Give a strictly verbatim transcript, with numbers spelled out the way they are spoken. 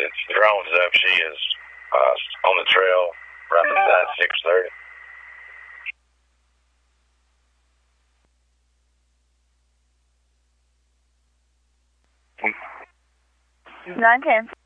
It's drone's up. She is uh, on the trail right beside six thirty. nine ten.